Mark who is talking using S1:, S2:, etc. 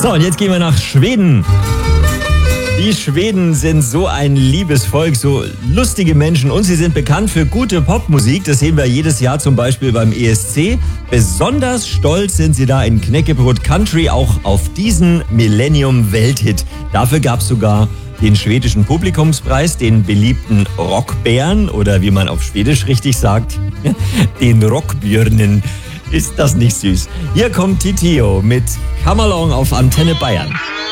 S1: So, und jetzt gehen wir nach Schweden. Die Schweden sind so ein liebes Volk, so lustige Menschen und sie sind bekannt für gute Popmusik. Das sehen wir jedes Jahr zum Beispiel beim ESC. Besonders stolz sind sie da in Knäckebrot Country auch auf diesen Millennium-Welthit. Dafür gab es sogar den schwedischen Publikumspreis, den beliebten Rockbären oder wie man auf Schwedisch richtig sagt, den Rockbjörnen. Ist das nicht süß? Hier kommt Titio mit Come Along auf Antenne Bayern.